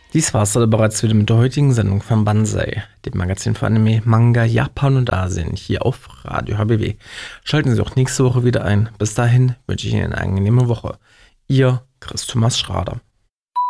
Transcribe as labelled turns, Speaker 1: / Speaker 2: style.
Speaker 1: Dies war's dann bereits wieder mit der heutigen Sendung von Banzai, dem Magazin für Anime, Manga, Japan und Asien, hier auf Radio HBW. Schalten Sie auch nächste Woche wieder ein. Bis dahin wünsche ich Ihnen eine angenehme Woche. Ihr Chris Thomas Schrader.